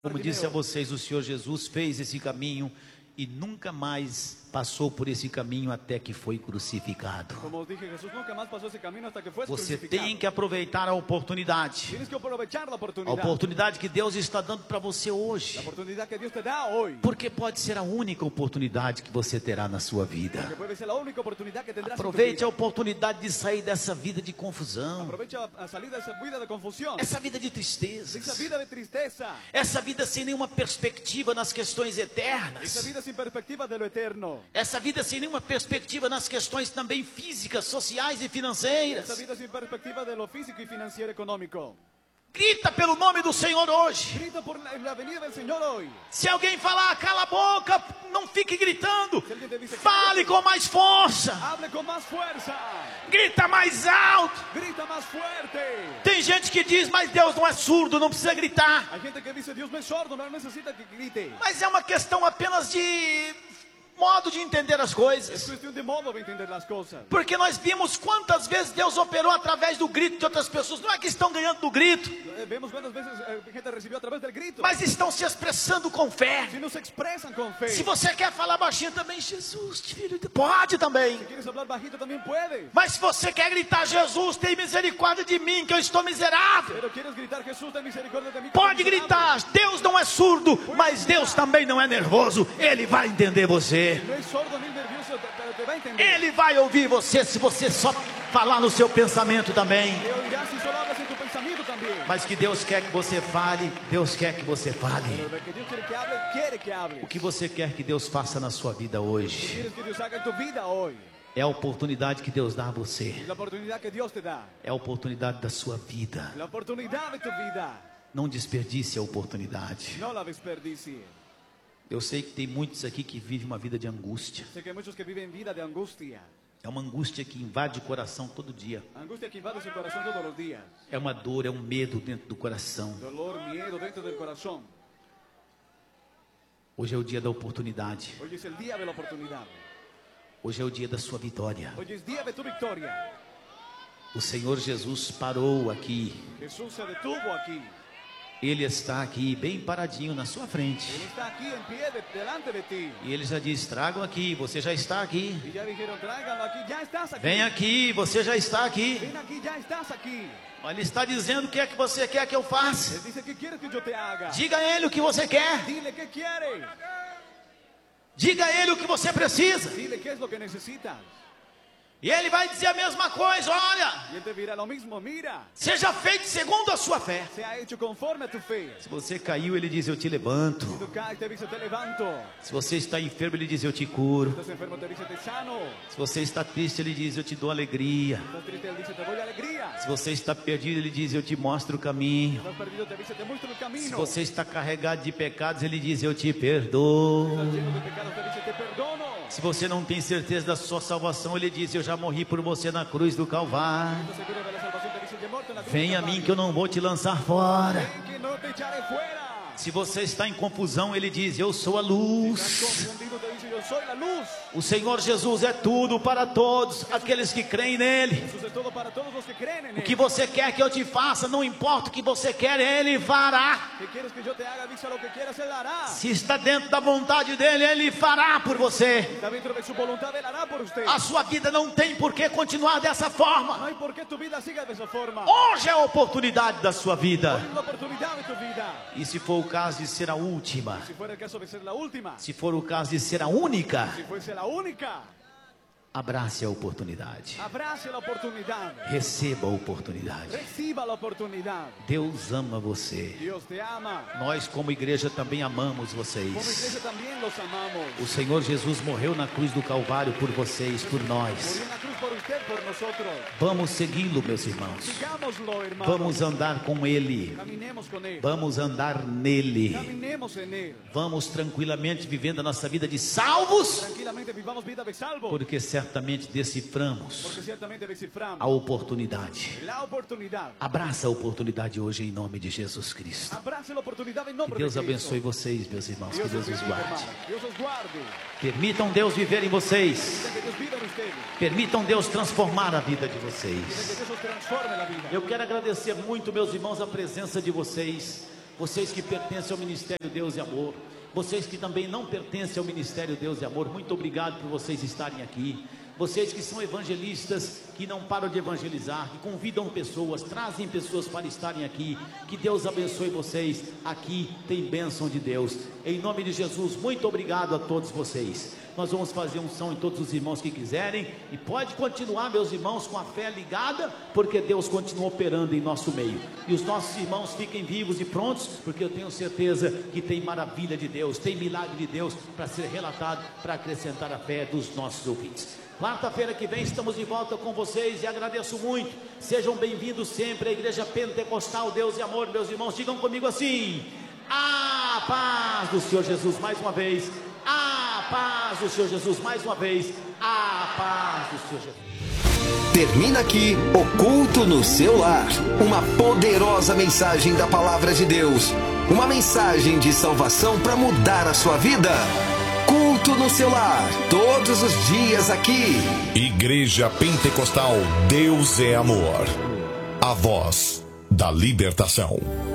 Como disse a vocês, o Senhor Jesus fez esse caminho e nunca mais passou por esse caminho até que foi crucificado. Você tem que aproveitar a oportunidade. A oportunidade que Deus está dando para você hoje. Porque pode ser a única oportunidade que você terá na sua vida. Aproveite a oportunidade de sair dessa vida de confusão. Essa vida de tristeza. Essa vida sem nenhuma perspectiva nas questões eternas. Essa vida sem nenhuma perspectiva nas questões também físicas, sociais e financeiras. Essa vida sem perspectiva de lo físico e financeiro econômico. Grita pelo nome do Senhor hoje. Grita por la venida del Señor hoy. Se alguém falar, cala a boca, não fique gritando. Fale com mais força. Hable com mais força. Grita mais alto. Grita mais forte. Tem gente que diz, mas Deus não é surdo, não precisa gritar. Há gente que diz, Deus não é sordo, não necessita que grite. Mas é uma questão apenas de modo de entender as coisas. É questão de modo de entender as coisas. Porque nós vimos quantas vezes Deus operou através do grito de outras pessoas. Não é que estão ganhando do grito. Vemos quantas vezes a gente recebeu através do grito. Mas estão se expressando com fé. Se não se expressam com fé. Se você quer falar baixinho também, Jesus, filho de... Pode também. Se queres falar baixinho também pode. Mas se você quer gritar, Jesus, tem misericórdia de mim, que eu estou miserável. Pero queres gritar, Jesus, tem misericórdia de mim. Pode gritar. Deus não é surdo, mas Deus também não é nervoso. Ele vai entender você. Não é sordo nem nervioso, te vai entender. Ele vai ouvir você se você só falar no seu pensamento também. Eu irá se só hablas em tu pensamento também. Mas que Deus quer que você fale, Deus quer que você fale. Pero que Deus quer que hable. O que você quer que Deus faça na sua vida hoje? Queres que Deus haga em tu vida hoje. É a oportunidade que Deus dá a você. É a oportunidade que Deus te dá. É a oportunidade da sua vida. É a oportunidade de tu vida. Não desperdice a oportunidade. Não la desperdicie. Eu sei que tem muitos aqui que vivem uma vida de angústia. Sei que há muitos que vivem vida de angústia. É uma angústia que invade o coração todo dia. Angústia que invade seu coração todos os dias. É uma dor, é um medo dentro do coração. Dolor, medo dentro do coração. Hoje é o dia da oportunidade. Hoje é o dia da oportunidade. Hoje é o dia da sua vitória. Hoje é o dia de tu vitória. O Senhor Jesus parou aqui. Jesus se detuvo aqui. Ele está aqui bem paradinho na sua frente. Ele está aqui em pé delante de ti. E ele já diz, tragam aqui, você já está aqui. E já disseram, tragam aqui, já estás aqui. Vem aqui, você já está aqui. Vem aqui, já estás aqui. Ele está dizendo o que é que você quer que eu faça. Ele diz, que queres que eu te haga? Diga a ele o que você quer. Dile que quieres. Diga a ele o que você precisa. Dile que é o que necessitas. E ele vai dizer a mesma coisa, olha. E ele te dirá lo mismo, mira. Seja feito segundo a sua fé. Sea hecho conforme a tu fé. Se você caiu, ele diz, eu te levanto. Se tu caes, te dice, te levanto. Se você está enfermo, ele diz, eu te curo. Estás enfermo, te dice, te sano. Se você está triste, ele diz, eu te dou alegria. Estás triste, ele dice, te doy alegria. Se você está perdido, ele diz, eu te mostro o caminho. Estás perdido, te dice, te muestro el camino. Se você está carregado de pecados, ele diz, eu te perdoo. Estás lleno de pecados, te dice, te perdono. Se você não tem certeza da sua salvação, ele diz, eu já morri por você na cruz do Calvário. Estás seguro de la salvación, te dice, "Yo muerto en la cruz Vem del a mim Calvario. que eu não vou te lançar fora. Ven que no te echaré fuera." Se você está em confusão, ele diz, eu sou a Estás luz. confundido, te dice, "Yo soy la luz." O Senhor Jesus é tudo para todos aqueles que creem nele. Jesús es todo para todos los que creen en O que él. você quer que eu te faça, não importa o que você quer, ele fará. ¿Qué quieres que yo te haga? Dice lo que quieras, él hará. Se está dentro da vontade dele, ele fará por você. Está dentro de su voluntad, él hará por usted. A sua vida não tem por que continuar dessa No forma. hay por qué tu vida siga de esa forma. Hoje é a oportunidade da sua vida. Hoy es la oportunidad de tu vida. E se for o caso de ser a última, Si fuera el caso de ser la última, se for o caso de ser a única, si fuese la única, abrace a oportunidade. abrace la oportunidad. Receba a oportunidade. Reciba la oportunidad. Deus ama você. Dios te ama. Nós, como igreja, também amamos Como vocês. iglesia también los amamos. O Senhor Jesus morreu na cruz do Calvário por vocês, por nós. Murió en la cruz por usted, por nosotros. Vamos segui-lo, meus irmãos. Sigámoslo, hermanos. Vamos andar com Ele. Caminemos con él. Vamos andar nele. Caminemos en él. Vamos tranquilamente vivendo a nossa vida de salvos, Tranquilamente vivamos vida de salvo. porque certamente deciframos Porque ciertamente desciframos a oportunidade. la oportunidad. Abraça a oportunidade hoje em nome de Jesus Cristo. Abrace la oportunidad en Que nombre Deus de Cristo. abençoe vocês, meus irmãos. Que Dios Deus os os bendiga, guarde. hermanos. Dios os guarde. Permitam Deus viver em vocês. Que Dios viva en ustedes. Permitam Deus transformar a vida de Que vocês. Dios os transforme la vida. Eu quero agradecer muito, meus irmãos, a presença de vocês. vocês que pertencem ao Ministério Deus e Amor, vocês que também não pertencem ao Ministério Deus e Amor, muito obrigado por vocês estarem aqui. Vocês que são evangelistas, que não param de evangelizar, que convidam pessoas, trazem pessoas para estarem aqui, que Deus abençoe vocês. Aqui tem bênção de Deus, em nome de Jesus. Muito obrigado a todos vocês. Nós vamos fazer unção em todos os irmãos que quiserem, e pode continuar, meus irmãos, com a fé ligada, porque Deus continua operando em nosso meio, e os nossos irmãos fiquem vivos e prontos, porque eu tenho certeza que tem maravilha de Deus, tem milagre de Deus para ser relatado, para acrescentar a fé dos nossos ouvintes. Quarta-feira que vem estamos de volta com vocês, e agradeço muito. Sejam bem-vindos sempre à Igreja Pentecostal Deus e Amor. Meus irmãos, digam comigo assim: a paz do Senhor Jesus. Mais uma vez, a paz do Senhor Jesus. Mais uma vez, a paz do Senhor Jesus. Termina aqui o Culto no Seu Lar, uma poderosa mensagem da Palavra de Deus, uma mensagem de salvação para mudar a sua vida. Culto no Seu Lar, todos os dias aqui. Igreja Pentecostal Deus é Amor, a voz da libertação.